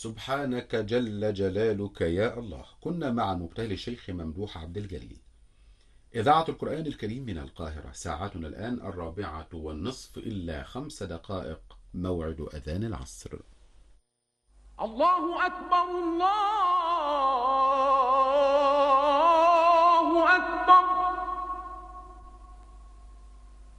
سبحانك جل جلالك يا الله. كنا مع مبتهل الشيخ ممدوح عبد الجليل. إذاعة القرآن الكريم من القاهرة، ساعتنا الآن 4:30 إلا 5 دقائق، موعد أذان العصر. الله أكبر الله